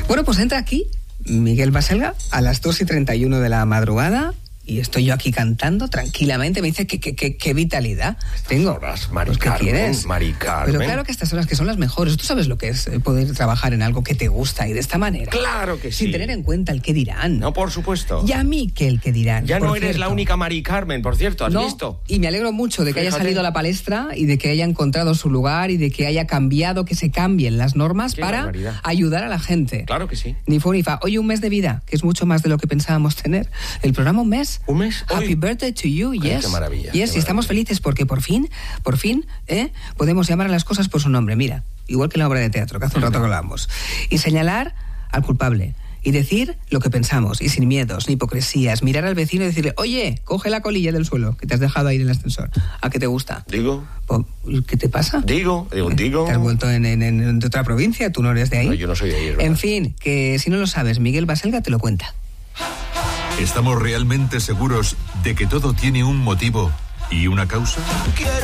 Bueno, pues entra aquí Miguel Baselga a las 2:31 de la madrugada y estoy yo aquí cantando tranquilamente. Me dice qué vitalidad tengo. Horas, Pues, ¿qué quieres? Mari Carmen. Pero claro que estas horas que son las mejores. Tú sabes lo que es poder trabajar en algo que te gusta y de esta manera. Claro que sí. Sin tener en cuenta el qué dirán. No, por supuesto. Y a mí que el qué dirán. Ya por no eres cierto. la única Mari Carmen, por cierto, ¿has visto? Y me alegro mucho de que haya Fíjate. salido a la palestra y de que haya encontrado su lugar y de que haya cambiado, que se cambien las normas Qué para barbaridad. ayudar a la gente. Claro que sí. Ni fu ni fa. Oye, un mes de vida, que es mucho más de lo que pensábamos tener. El programa un mes. ¿Un mes? Happy Hoy. birthday to you, Ay, yes. qué maravilla, Yes, qué y estamos felices porque por fin, podemos llamar a las cosas por su nombre. Mira, igual que en la obra de teatro, que hace un rato que hablábamos. Y señalar al culpable. Y decir lo que pensamos, y sin miedos, ni hipocresías. Mirar al vecino y decirle, oye, coge la colilla del suelo que te has dejado ahí en el ascensor. ¿A qué te gusta? Digo. ¿Qué te pasa? Digo. ¿Te has vuelto en otra provincia? ¿Tú no eres de ahí? No, yo no soy de ahí, es verdad. En fin, que si no lo sabes, Miguel Baselga te lo cuenta. ¿Estamos realmente seguros de que todo tiene un motivo y una causa?